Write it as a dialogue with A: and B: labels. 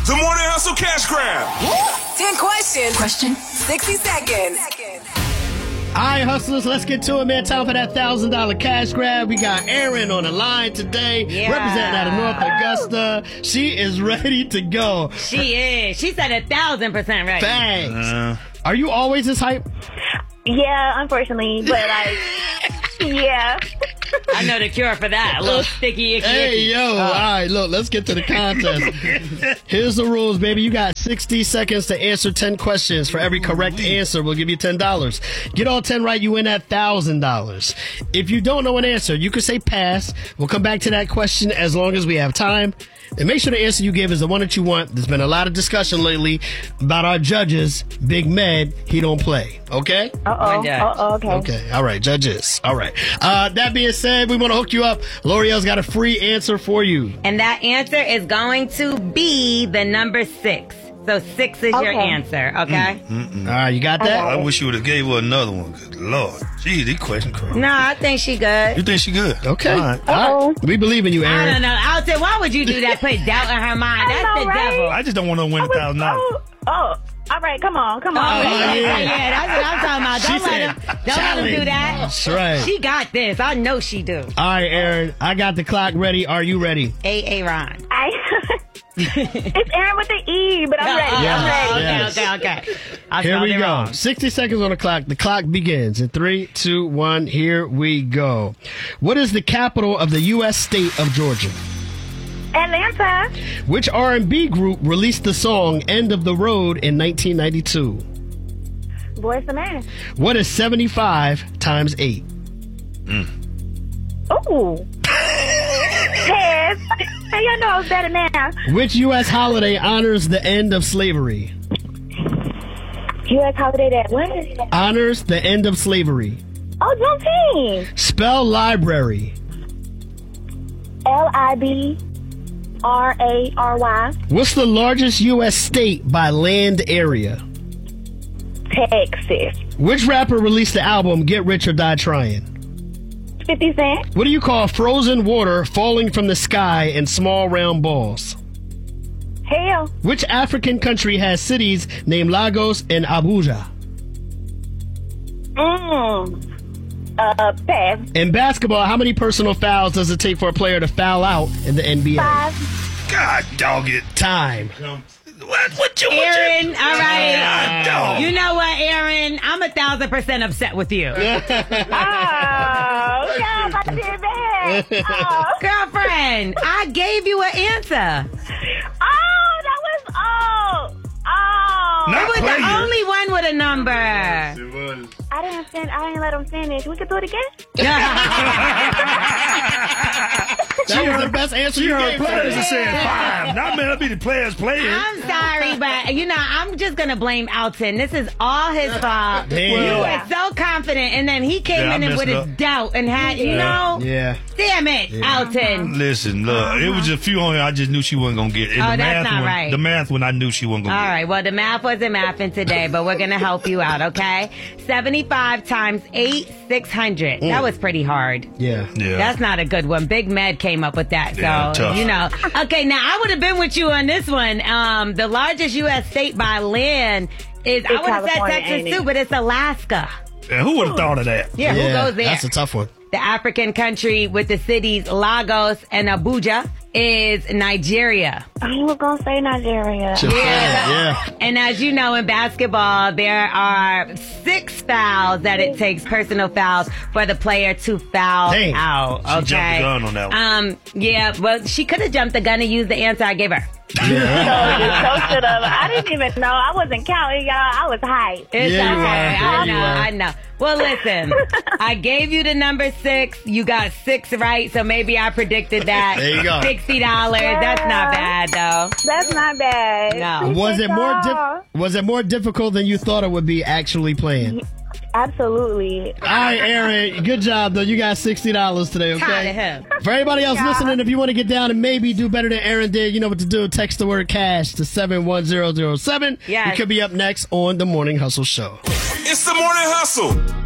A: The Morning Hustle Cash Grab.
B: 10 questions. Question. 60 seconds.
C: All right, hustlers, let's get to it, man. Time for that $1,000 cash grab. We got Erin on the line today, representing out of North Augusta. She is ready to go.
D: She is. She said 1,000% ready.
C: Thanks. Are you always this hype?
E: Yeah, unfortunately, but yeah.
D: I know the cure for that. A little sticky, icky,
C: Hey,
D: icky.
C: yo. All right, look, let's get to the contest. Here's the rules, baby. You got 60 seconds to answer 10 questions. For every correct answer, we'll give you $10. Get all 10 right, you win that $1,000. If you don't know an answer, you can say pass. We'll come back to that question as long as we have time. And make sure the answer you give is the one that you want. There's been a lot of discussion lately about our judges. Big Med, he don't play. Okay?
E: Okay.
C: Okay. All right, judges. All right. That being said, we want to hook you up. L'Oreal's got a free answer for you.
D: And that answer is going to be the number 6. So 6 is your answer, okay?
C: All right, you got that?
F: I wish you would have gave her another one. Good Lord. Gee, these questions crazy.
D: No, I think she good.
F: You think she good?
C: Okay.
F: All right.
C: All right. We believe in you, Erin.
D: I don't know. Alton, why would you do that? Put doubt in her mind. That's the devil.
F: I just don't want to win $1,000.
E: All right, come on.
D: Yeah, that's what I'm talking about. Don't let him do that.
C: That's right.
D: She got this. I know she do.
C: All right, Erin, I got the clock ready. Are you ready?
D: Aaron.
E: It's Erin with the E, but I'm ready.
C: Yeah.
E: I'm ready.
C: Yes.
D: Okay.
C: Here we go. 60 seconds on the clock. The clock begins in 3, 2, 1. Here we go. What is the capital of the U.S. state of Georgia?
E: Atlanta.
C: Which R&B group released the song End of the Road in 1992?
E: Boyz II Men.
C: What is 75 times 8?
E: Ooh. Pass. Hey, y'all know I was better now.
C: Which U.S. holiday honors the end of slavery?
E: U.S. holiday that what?
C: Honors the end of slavery.
E: Oh, Juneteenth.
C: Spell library.
E: Library.
C: What's the largest U.S. state by land area?
E: Texas.
C: Which rapper released the album Get Rich or Die Trying?
E: 50 Cent.
C: What do you call frozen water falling from the sky in small round balls?
E: Hell.
C: Which African country has cities named Lagos and Abuja?
E: Pass.
C: In basketball, how many personal fouls does it take for a player to foul out in the NBA?
E: 5.
F: God dog it.
C: Time.
F: What you
D: Aaron, all right.
F: God, dog.
D: You know what, Aaron? I'm 1,000% upset with you.
E: Oh, yeah, I'm about to be bad. Oh.
D: Girlfriend, I gave you an answer.
F: Not
D: It was
F: playing.
D: the only one with a number.
E: I didn't let him finish. We could do it again?
C: That was the best answer you gave.
F: Players are saying 5. Not man, be the players playing.
D: I'm sorry, but, I'm just going to blame Alton. This is all his fault.
C: Damn.
D: You were so confident, and then he came
F: Yeah, I
D: in with
F: messed
D: his
F: up.
D: doubt and had,
C: Yeah.
D: Damn it, Alton.
F: Listen, look, it was a few on here I just knew she wasn't going to get. And
D: Oh,
F: the
D: that's
F: math
D: not
F: one,
D: right.
F: The math one I knew she wasn't going to
D: All
F: get.
D: right, well, the math wasn't mathing today, but we're going to help you out, okay? 75 times 8, 600. That was pretty hard.
C: Yeah.
F: Yeah.
D: That's not a good one. Big Med came up with that,
F: Yeah,
D: so,
F: tough.
D: Okay, now, I would have been with you on this one. The largest U.S. state by land is, I would have said
E: California,
D: Texas
E: ain't it?
D: too, but it's Alaska.
F: And who would have thought of that?
D: Yeah, who goes there?
C: That's a tough one.
D: The African country with the cities Lagos and Abuja is Nigeria.
E: I was going to say Nigeria.
C: Yeah.
D: And as you know, in basketball, there are 6 fouls that it takes, personal fouls, for the player to foul
C: Dang.
D: out. Okay.
F: She jumped the gun on that one.
D: Yeah, well, she could have jumped the gun and used the answer I gave her.
E: So should have. I didn't even know. I wasn't counting, y'all. I was hyped.
D: It's
C: Yeah, you
D: okay.
C: were.
D: I
C: You
D: know,
C: were.
D: I know. Well, listen, I gave you the number 6. You got 6 right, so maybe I predicted that.
C: There you go.
D: $60. That's not bad, though.
E: That's not bad.
D: No.
C: Was it more
E: y'all.
C: was it more difficult than you thought it would be actually playing?
E: Absolutely.
C: All right, Aaron, good job though. You got $60 today,
D: Tired of
C: okay?
D: him.
C: For everybody else listening, if you want to get down and maybe do better than Aaron did, you know what to do. Text the word cash to 71007.
D: Yes.
C: You could be up next on the Morning Hustle Show.
A: It's the Morning Hustle